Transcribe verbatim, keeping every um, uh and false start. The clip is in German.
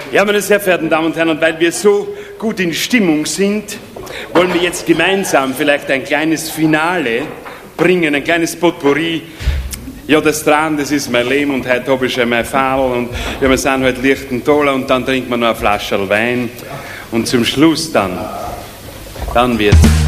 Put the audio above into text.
Ja, meine sehr verehrten Damen und Herren, und weil wir so gut in Stimmung sind, wollen wir jetzt gemeinsam vielleicht ein kleines Finale bringen, ein kleines Potpourri. Ja, das dran, das ist mein Leben und heute habe ich schon mein Fall und ja, wir sind heute Lichtentoller und dann trinkt man noch eine Flasche Wein und zum Schluss dann, dann wird